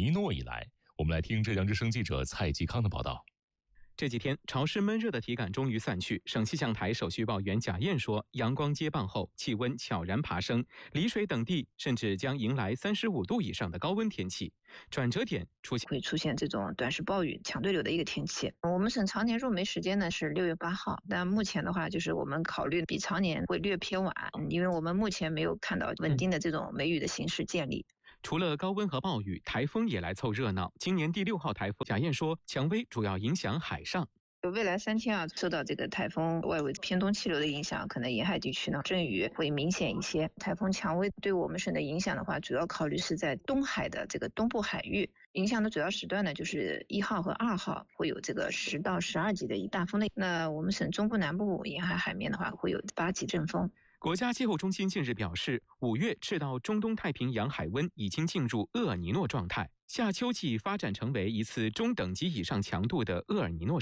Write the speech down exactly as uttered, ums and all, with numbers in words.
尼诺以来。我们来听浙江之声记者蔡继康的报道。 这几天潮湿闷热的体感终于散去，省气象台首席报员贾燕说，阳光接棒后，气温悄然爬升，丽水等地甚至将迎来三十五度以上的高温天气。转折点出现会出现这种短时暴雨、强对流的一个天气。我们省常年入梅时间呢是六月八号，但目前的话就是我们考虑比常年会略偏晚，因为我们目前没有看到稳定的这种梅雨的形势建立。 除了高温和暴雨，台风也来凑热闹。今年第六号台风贾燕说，强威主要影响海上。 未来三天啊，受到这个台风外围偏东气流的影响，可能沿海地区呢阵雨会明显一些。台风强威对我们省的影响的话，主要考虑是在东海的这个东部海域，影响的主要时段呢就是一号和二号会有这个十到十二级的一大风的。那我们省中部南部沿海海面的话，会有八级阵风。 国家气候中心近日表示，五月赤道中东太平洋海温已经进入厄尔尼诺状态，下秋季发展成为一次中等级以上强度的厄尔尼诺